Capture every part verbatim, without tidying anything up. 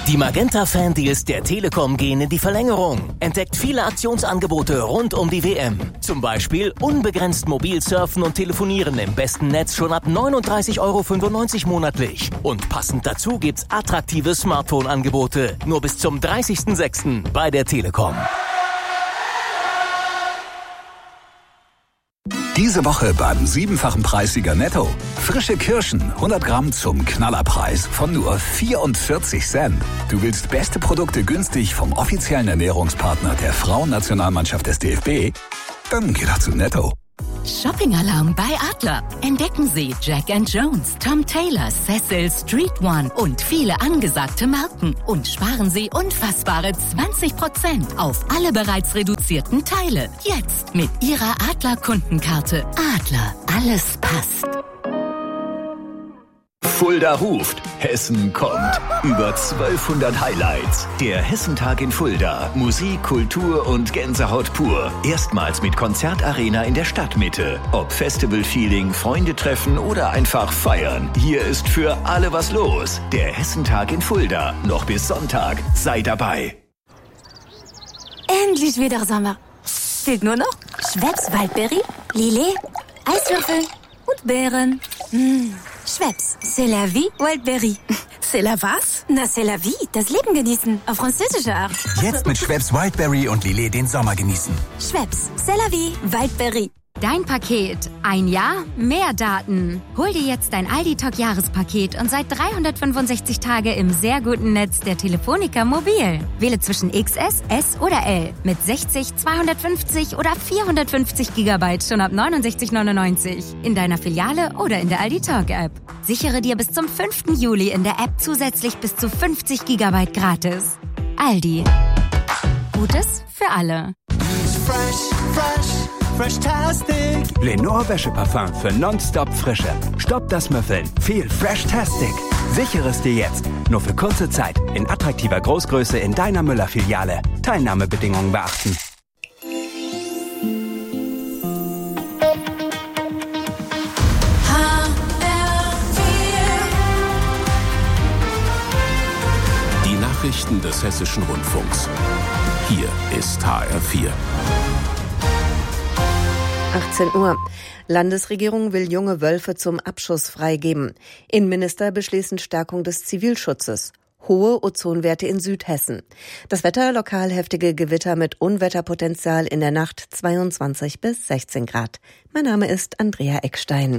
Die Magenta-Fan-Deals der Telekom gehen in die Verlängerung. Entdeckt viele Aktionsangebote rund um die W M. Zum Beispiel unbegrenzt mobil surfen und telefonieren im besten Netz schon ab neununddreißig Euro fünfundneunzig monatlich. Und passend dazu gibt's attraktive Smartphone-Angebote. Nur bis zum dreißigsten sechsten bei der Telekom. Diese Woche beim siebenfachen Preissieger Netto. Frische Kirschen, hundert Gramm zum Knallerpreis von nur vierundvierzig Cent. Du willst beste Produkte günstig vom offiziellen Ernährungspartner der Frauennationalmannschaft des D F B? Dann geh doch zu Netto. Shopping-Alarm bei Adler. Entdecken Sie Jack and Jones, Tom Taylor, Cecil, Street One und viele angesagte Marken. Und sparen Sie unfassbare zwanzig Prozent auf alle bereits reduzierten Teile. Jetzt mit Ihrer Adler-Kundenkarte. Adler, alles passt. Fulda ruft, Hessen kommt. Über zwölfhundert Highlights. Der Hessentag in Fulda. Musik, Kultur und Gänsehaut pur. Erstmals mit Konzertarena in der Stadtmitte. Ob Festival-Feeling, Freunde treffen oder einfach feiern. Hier ist für alle was los. Der Hessentag in Fulda. Noch bis Sonntag. Sei dabei. Endlich wieder Sommer. Fehlt nur noch Schweppes Waldberry, Lillet, Eiswürfel und Beeren. Mmh. Schweppes, c'est la vie, Wildberry. C'est la was? Na, c'est la vie, das Leben genießen, auf französische Art. Jetzt mit Schweppes Wildberry und Lillet den Sommer genießen. Schweppes, c'est la vie, Wildberry. Dein Paket. Ein Jahr, mehr Daten. Hol dir jetzt dein Aldi-Talk-Jahrespaket und seit dreihundertfünfundsechzig Tage im sehr guten Netz der Telefonica Mobil. Wähle zwischen X S, S oder L mit sechzig, zweihundertfünfzig oder vierhundertfünfzig Gigabyte schon ab neunundsechzig neunundneunzig. In deiner Filiale oder in der Aldi-Talk-App. Sichere dir bis zum fünften Juli in der App zusätzlich bis zu fünfzig Gigabyte gratis. Aldi. Gutes für alle. Fresh, fresh. Fresh-tastic. Lenore Wäscheparfum für nonstop Frische. Stopp das Müffeln. Viel Fresh-tastic. Sichere es dir jetzt. Nur für kurze Zeit. In attraktiver Großgröße in deiner Müller-Filiale. Teilnahmebedingungen beachten. Die Nachrichten des Hessischen Rundfunks. Hier ist H R vier. achtzehn Uhr. Landesregierung will junge Wölfe zum Abschuss freigeben. Innenminister beschließen Stärkung des Zivilschutzes. Hohe Ozonwerte in Südhessen. Das Wetter, lokal heftige Gewitter mit Unwetterpotenzial in der Nacht zweiundzwanzig bis sechzehn Grad. Mein Name ist Andrea Eckstein.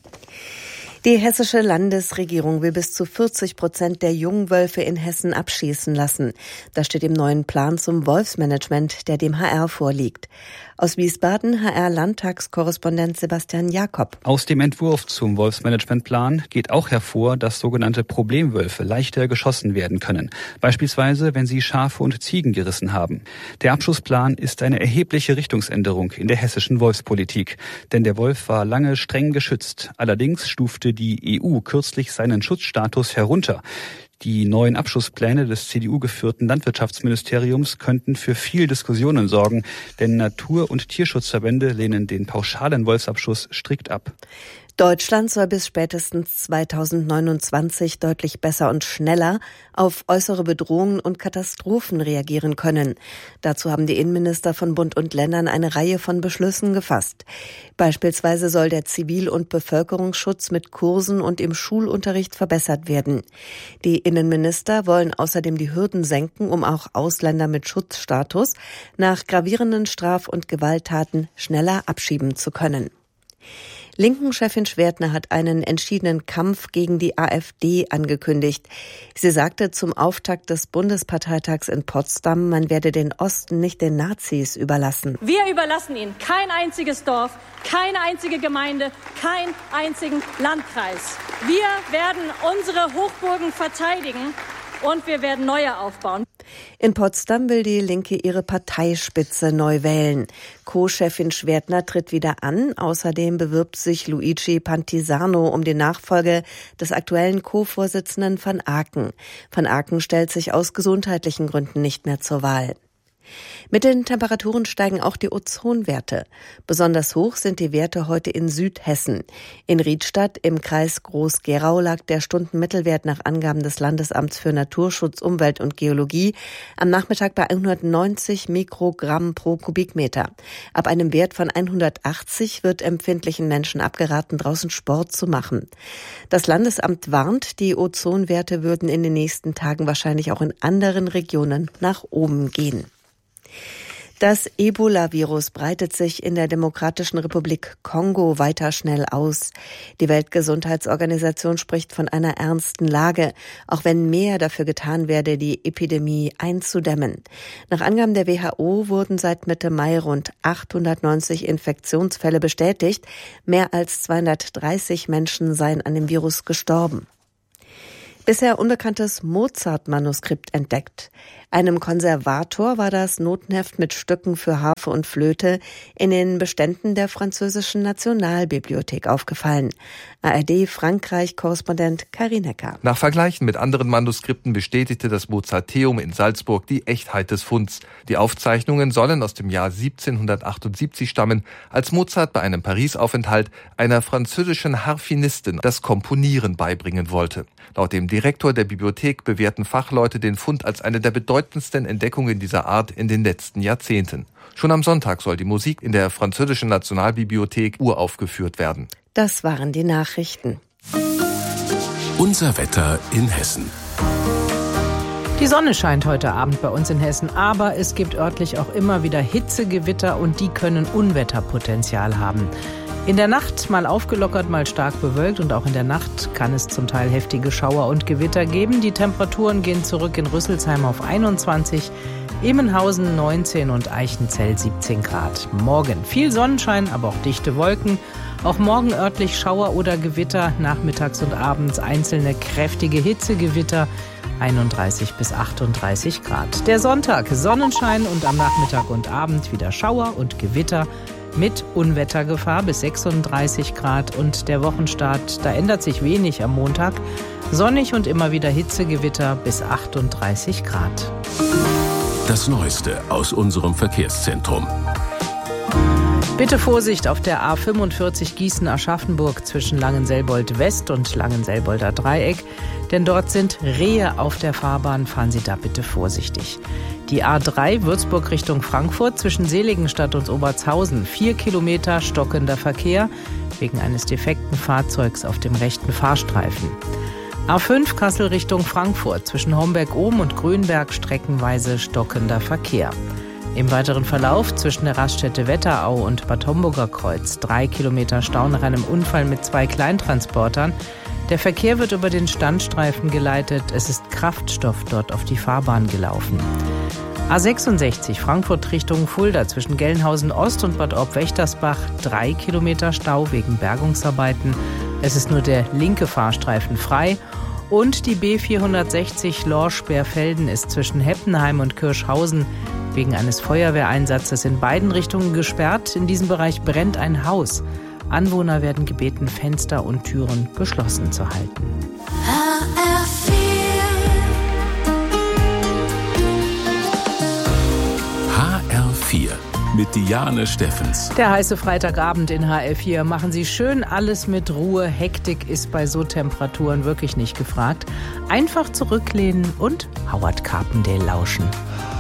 Die hessische Landesregierung will bis zu vierzig Prozent der Jungwölfe in Hessen abschießen lassen. Das steht im neuen Plan zum Wolfsmanagement, der dem H R vorliegt. Aus Wiesbaden H R-Landtagskorrespondent Sebastian Jakob. Aus dem Entwurf zum Wolfsmanagementplan geht auch hervor, dass sogenannte Problemwölfe leichter geschossen werden können. Beispielsweise, wenn sie Schafe und Ziegen gerissen haben. Der Abschussplan ist eine erhebliche Richtungsänderung in der hessischen Wolfspolitik. Denn der Wolf war lange streng geschützt. Allerdings stufte die E U kürzlich seinen Schutzstatus herunter. Die neuen Abschusspläne des C D U-geführten Landwirtschaftsministeriums könnten für viel Diskussionen sorgen, denn Natur- und Tierschutzverbände lehnen den pauschalen Wolfsabschuss strikt ab. Deutschland soll bis spätestens zweitausendneunundzwanzig deutlich besser und schneller auf äußere Bedrohungen und Katastrophen reagieren können. Dazu haben die Innenminister von Bund und Ländern eine Reihe von Beschlüssen gefasst. Beispielsweise soll der Zivil- und Bevölkerungsschutz mit Kursen und im Schulunterricht verbessert werden. Die Innenminister wollen außerdem die Hürden senken, um auch Ausländer mit Schutzstatus nach gravierenden Straf- und Gewalttaten schneller abschieben zu können. Linken-Chefin Schwertner hat einen entschiedenen Kampf gegen die AfD angekündigt. Sie sagte zum Auftakt des Bundesparteitags in Potsdam, man werde den Osten nicht den Nazis überlassen. Wir überlassen ihnen kein einziges Dorf, keine einzige Gemeinde, keinen einzigen Landkreis. Wir werden unsere Hochburgen verteidigen und wir werden neue aufbauen. In Potsdam will die Linke ihre Parteispitze neu wählen. Co-Chefin Schwertner tritt wieder an. Außerdem bewirbt sich Luigi Pantisano um die Nachfolge des aktuellen Co-Vorsitzenden van Aken. Van Aken stellt sich aus gesundheitlichen Gründen nicht mehr zur Wahl. Mit den Temperaturen steigen auch die Ozonwerte. Besonders hoch sind die Werte heute in Südhessen. In Riedstadt im Kreis Groß-Gerau lag der Stundenmittelwert nach Angaben des Landesamts für Naturschutz, Umwelt und Geologie am Nachmittag bei hundertneunzig Mikrogramm pro Kubikmeter. Ab einem Wert von hundertachtzig wird empfindlichen Menschen abgeraten, draußen Sport zu machen. Das Landesamt warnt, die Ozonwerte würden in den nächsten Tagen wahrscheinlich auch in anderen Regionen nach oben gehen. Das Ebola-Virus breitet sich in der Demokratischen Republik Kongo weiter schnell aus. Die Weltgesundheitsorganisation spricht von einer ernsten Lage, auch wenn mehr dafür getan werde, die Epidemie einzudämmen. Nach Angaben der W H O wurden seit Mitte Mai rund achthundertneunzig Infektionsfälle bestätigt. Mehr als zweihundertdreißig Menschen seien an dem Virus gestorben. Bisher unbekanntes Mozart-Manuskript entdeckt. Einem Konservator war das Notenheft mit Stücken für Harfe und Flöte in den Beständen der französischen Nationalbibliothek aufgefallen. A R D-Frankreich-Korrespondent Karin Hecker. Nach Vergleichen mit anderen Manuskripten bestätigte das Mozarteum in Salzburg die Echtheit des Funds. Die Aufzeichnungen sollen aus dem Jahr siebzehnhundertachtundsiebzig stammen, als Mozart bei einem Paris-Aufenthalt einer französischen Harfenistin das Komponieren beibringen wollte. Laut dem Direktor der Bibliothek bewerten Fachleute den Fund als eine der bedeutendsten Entdeckungen dieser Art in den letzten Jahrzehnten. Schon am Sonntag soll die Musik in der französischen Nationalbibliothek uraufgeführt werden. Das waren die Nachrichten. Unser Wetter in Hessen. Die Sonne scheint heute Abend bei uns in Hessen, aber es gibt örtlich auch immer wieder Hitzegewitter und die können Unwetterpotenzial haben. In der Nacht mal aufgelockert, mal stark bewölkt und auch in der Nacht kann es zum Teil heftige Schauer und Gewitter geben. Die Temperaturen gehen zurück in Rüsselsheim auf einundzwanzig, Emenhausen neunzehn und Eichenzell siebzehn Grad. Morgen viel Sonnenschein, aber auch dichte Wolken. Auch morgen örtlich Schauer oder Gewitter, nachmittags und abends einzelne kräftige Hitzegewitter, einunddreißig bis achtunddreißig Grad. Der Sonntag Sonnenschein und am Nachmittag und Abend wieder Schauer und Gewitter mit Unwettergefahr bis sechsunddreißig Grad und der Wochenstart, da ändert sich wenig am Montag. Sonnig und immer wieder Hitzegewitter bis achtunddreißig Grad. Das Neueste aus unserem Verkehrszentrum. Bitte Vorsicht auf der A fünfundvierzig Gießen-Aschaffenburg zwischen Langenselbold West und Langenselbolder Dreieck, denn dort sind Rehe auf der Fahrbahn, fahren Sie da bitte vorsichtig. Die A drei Würzburg Richtung Frankfurt zwischen Seligenstadt und Obertshausen, vier Kilometer stockender Verkehr wegen eines defekten Fahrzeugs auf dem rechten Fahrstreifen. A fünf Kassel Richtung Frankfurt zwischen Homberg-Ohm und Grünberg streckenweise stockender Verkehr. Im weiteren Verlauf zwischen der Raststätte Wetterau und Bad Homburger Kreuz drei Kilometer Stau nach einem Unfall mit zwei Kleintransportern. Der Verkehr wird über den Standstreifen geleitet. Es ist Kraftstoff dort auf die Fahrbahn gelaufen. A sechsundsechzig Frankfurt Richtung Fulda zwischen Gelnhausen Ost und Bad Orb-Wächtersbach drei Kilometer Stau wegen Bergungsarbeiten. Es ist nur der linke Fahrstreifen frei. Und die B vierhundertsechzig Lorsch-Berfelden ist zwischen Heppenheim und Kirschhausen wegen eines Feuerwehreinsatzes in beiden Richtungen gesperrt. In diesem Bereich brennt ein Haus. Anwohner werden gebeten, Fenster und Türen geschlossen zu halten. H R vier H R vier mit Diane Steffens. Der heiße Freitagabend in H R vier. Machen Sie schön alles mit Ruhe. Hektik ist bei so Temperaturen wirklich nicht gefragt. Einfach zurücklehnen und Howard Carpendale lauschen.